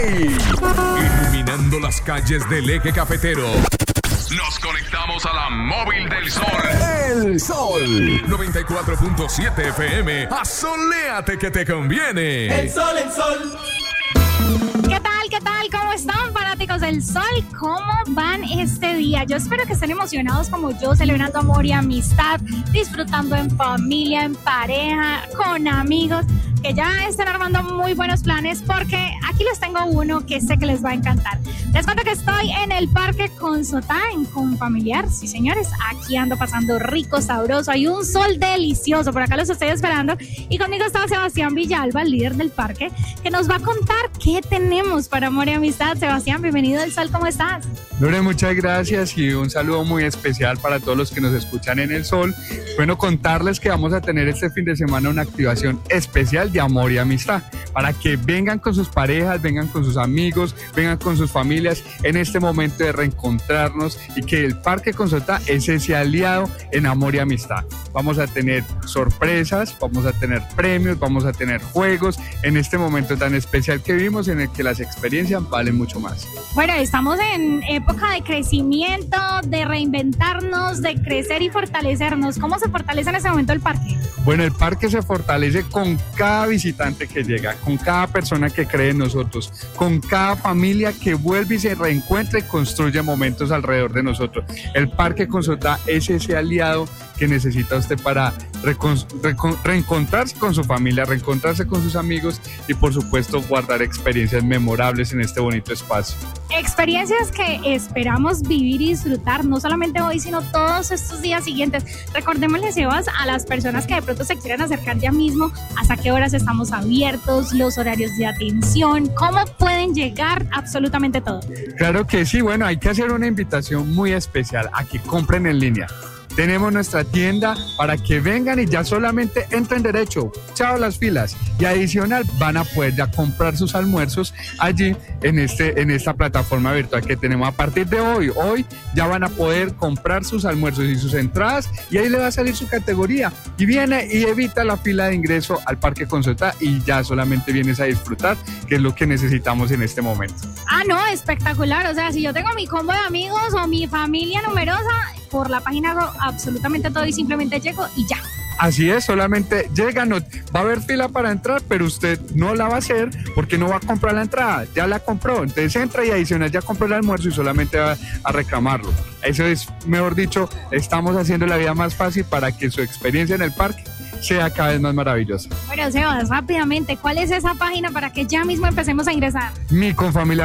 Iluminando las calles del eje cafetero. Nos conectamos a la móvil del sol. El Sol 94.7 FM. Asoléate que te conviene. El sol, el sol. ¿Qué tal? ¿Qué tal? ¿Cómo están, fanáticos del sol? ¿Cómo van este día? Yo espero que estén emocionados como yo, celebrando amor y amistad, disfrutando en familia, en pareja, con amigos, que ya estén armando muy buenos planes, porque aquí les tengo uno que sé que les va a encantar. Les cuento que estoy en el Parque Consotá, en Confamiliar. Sí, señores, aquí ando pasando rico, sabroso. Hay un sol delicioso, por acá los estoy esperando. Y conmigo está Sebastián Villalba, el líder del parque, que nos va a contar qué tenemos para amor y amistad. Sebastián, bienvenido al Sol, ¿cómo estás? Lore, muchas gracias y un saludo muy especial para todos los que nos escuchan en el Sol. Bueno, contarles que vamos a tener este fin de semana una activación especial de amor y amistad, para que vengan con sus parejas, vengan con sus amigos, vengan con sus familias en este momento de reencontrarnos, y que el Parque Consotá es ese aliado en amor y amistad. Vamos a tener sorpresas, vamos a tener premios, vamos a tener juegos en este momento tan especial que vivimos, en el que las experiencias valen mucho más. Bueno, estamos en época de crecimiento, de reinventarnos, de crecer y fortalecernos. ¿Cómo se fortalece en ese momento el parque? Bueno, el parque se fortalece con cada visitante que llega, con cada persona que cree en nosotros, con cada familia que vuelve y se reencuentra y construye momentos alrededor de nosotros. El Parque Consotá es ese aliado que necesita usted para reencontrarse con su familia, reencontrarse con sus amigos y, por supuesto, guardar experiencias memorables en este bonito espacio. Experiencias que esperamos vivir y disfrutar, no solamente hoy, sino todos estos días siguientes. Recordémosle, Sebas, a las personas que de pronto se quieran acercar ya mismo, hasta qué horas estamos abiertos, los horarios de atención, cómo pueden llegar, absolutamente todo. Claro que sí, bueno, hay que hacer una invitación muy especial a que compren en línea. Tenemos nuestra tienda para que vengan y ya solamente entren derecho, chao las filas, y adicional van a poder ya comprar sus almuerzos allí en esta plataforma virtual que tenemos a partir de hoy. Hoy ya van a poder comprar sus almuerzos y sus entradas, y ahí le va a salir su categoría y viene y evita la fila de ingreso al Parque Consotá, y ya solamente vienes a disfrutar, que es lo que necesitamos en este momento. Ah, no, espectacular. O sea, si yo tengo mi combo de amigos o mi familia numerosa, por la página hago absolutamente todo y simplemente llego y ya. Así es, solamente llega, no, va a haber fila para entrar, pero usted no la va a hacer porque no va a comprar la entrada, ya la compró, entonces entra y adicional ya compró el almuerzo y solamente va a reclamarlo. Eso es, mejor dicho, estamos haciendo la vida más fácil para que su experiencia en el parque sea cada vez más maravillosa. Bueno, Sebas, rápidamente, ¿cuál es esa página para que ya mismo empecemos a ingresar? Mi Confamiliar